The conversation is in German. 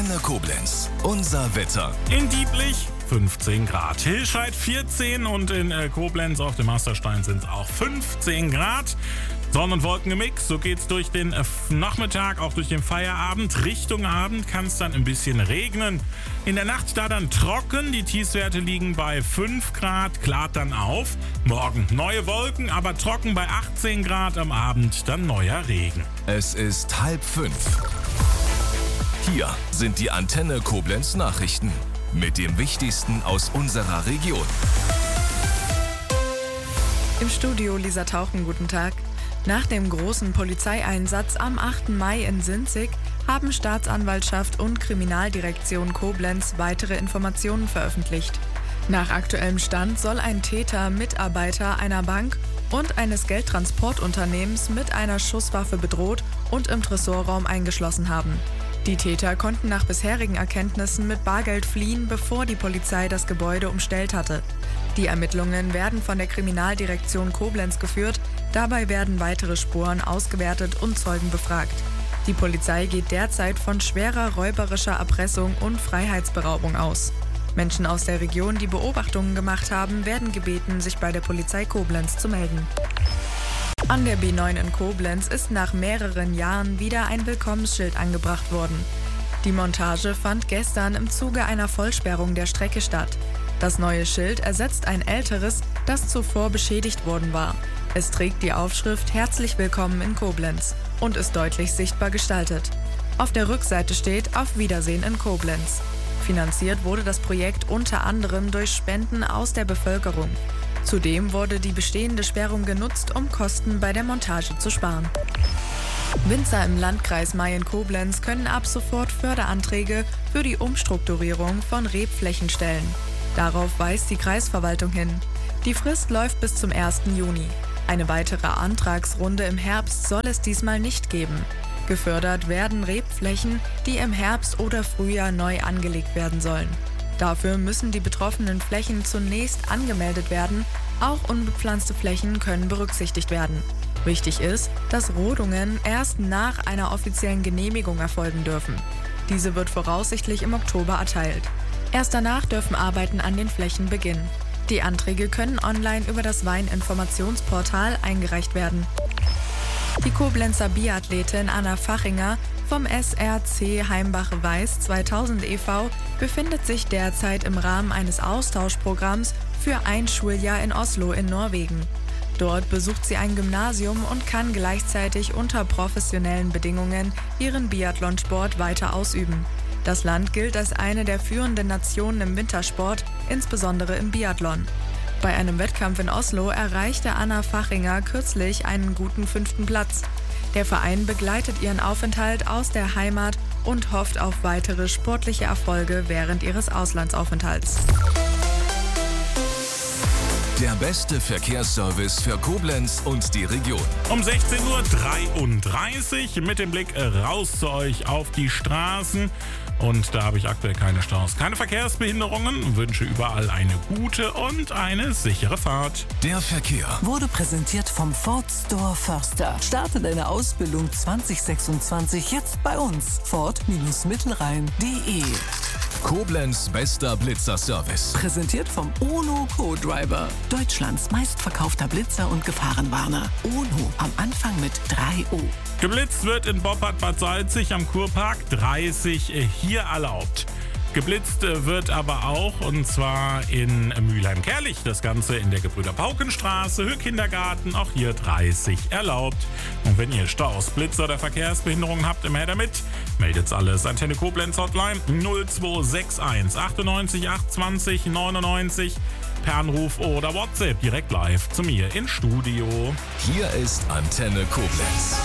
Antenne Koblenz. Unser Wetter. In Dieblich 15 Grad, Hilscheid 14 und in Koblenz auf dem Masterstein sind es auch 15 Grad. Sonn- und Wolken im Mix, so geht's durch den Nachmittag, auch durch den Feierabend. Richtung Abend kann es dann ein bisschen regnen. In der Nacht da dann trocken, die Tiefstwerte liegen bei 5 Grad, klart dann auf. Morgen neue Wolken, aber trocken bei 18 Grad, am Abend dann neuer Regen. Es ist 4:30. Hier sind die Antenne Koblenz Nachrichten mit dem Wichtigsten aus unserer Region. Im Studio Lisa Tauchen, guten Tag. Nach dem großen Polizeieinsatz am 8. Mai in Sinzig haben Staatsanwaltschaft und Kriminaldirektion Koblenz weitere Informationen veröffentlicht. Nach aktuellem Stand soll ein Täter Mitarbeiter einer Bank und eines Geldtransportunternehmens mit einer Schusswaffe bedroht und im Tresorraum eingeschlossen haben. Die Täter konnten nach bisherigen Erkenntnissen mit Bargeld fliehen, bevor die Polizei das Gebäude umstellt hatte. Die Ermittlungen werden von der Kriminaldirektion Koblenz geführt. Dabei werden weitere Spuren ausgewertet und Zeugen befragt. Die Polizei geht derzeit von schwerer räuberischer Erpressung und Freiheitsberaubung aus. Menschen aus der Region, die Beobachtungen gemacht haben, werden gebeten, sich bei der Polizei Koblenz zu melden. An der B9 in Koblenz ist nach mehreren Jahren wieder ein Willkommensschild angebracht worden. Die Montage fand gestern im Zuge einer Vollsperrung der Strecke statt. Das neue Schild ersetzt ein älteres, das zuvor beschädigt worden war. Es trägt die Aufschrift „Herzlich willkommen in Koblenz" und ist deutlich sichtbar gestaltet. Auf der Rückseite steht „Auf Wiedersehen in Koblenz". Finanziert wurde das Projekt unter anderem durch Spenden aus der Bevölkerung. Zudem wurde die bestehende Sperrung genutzt, um Kosten bei der Montage zu sparen. Winzer im Landkreis Mayen-Koblenz können ab sofort Förderanträge für die Umstrukturierung von Rebflächen stellen. Darauf weist die Kreisverwaltung hin. Die Frist läuft bis zum 1. Juni. Eine weitere Antragsrunde im Herbst soll es diesmal nicht geben. Gefördert werden Rebflächen, die im Herbst oder Frühjahr neu angelegt werden sollen. Dafür müssen die betroffenen Flächen zunächst angemeldet werden. Auch unbepflanzte Flächen können berücksichtigt werden. Wichtig ist, dass Rodungen erst nach einer offiziellen Genehmigung erfolgen dürfen. Diese wird voraussichtlich im Oktober erteilt. Erst danach dürfen Arbeiten an den Flächen beginnen. Die Anträge können online über das Weininformationsportal eingereicht werden. Die Koblenzer Biathletin Anna Fachinger vom SRC Heimbach-Weiß 2000 e.V. befindet sich derzeit im Rahmen eines Austauschprogramms für ein Schuljahr in Oslo in Norwegen. Dort besucht sie ein Gymnasium und kann gleichzeitig unter professionellen Bedingungen ihren Biathlonsport weiter ausüben. Das Land gilt als eine der führenden Nationen im Wintersport, insbesondere im Biathlon. Bei einem Wettkampf in Oslo erreichte Anna Fachinger kürzlich einen guten 5. Platz. Der Verein begleitet ihren Aufenthalt aus der Heimat und hofft auf weitere sportliche Erfolge während ihres Auslandsaufenthalts. Der beste Verkehrsservice für Koblenz und die Region. Um 16:33 Uhr mit dem Blick raus zu euch auf die Straßen. Und da habe ich aktuell keine Staus, keine Verkehrsbehinderungen und wünsche überall eine gute und eine sichere Fahrt. Der Verkehr wurde präsentiert vom Ford Store Förster. Starte deine Ausbildung 2026 jetzt bei uns. Ford-Mittelrhein.de. Koblenz bester Blitzerservice. Präsentiert vom Ono Co-Driver. Deutschlands meistverkaufter Blitzer und Gefahrenwarner. Ono am Anfang mit 3O. Geblitzt wird in Boppard-Bad Salzig am Kurpark, 30 hier erlaubt. Geblitzt wird aber auch, und zwar in Mülheim-Kerlich. Das Ganze in der Gebrüder-Pauken-Straße, Höhe-Kindergarten, auch hier 30 erlaubt. Und wenn ihr Staus, Blitzer oder Verkehrsbehinderungen habt, immer her damit. Meldet's alles. Antenne Koblenz Hotline 0261 98 820 99 per Anruf oder WhatsApp direkt live zu mir ins Studio. Hier ist Antenne Koblenz.